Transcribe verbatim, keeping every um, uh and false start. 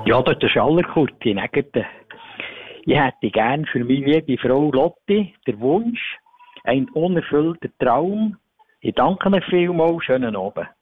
Ja, das ist Allerkurt in Eggerten. Ich hätte gern für meine liebe Frau Lotti der Wunsch, ein unerfüllter Traum. Ich danke mir vielmals, schönen Abend.